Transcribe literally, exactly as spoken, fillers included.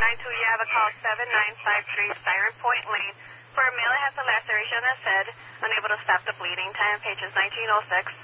nine two, you have a call seven nine five three, Siren Point Lane. For a male that has a laceration on his head, unable to stop the bleeding. Time, pages nineteen oh six.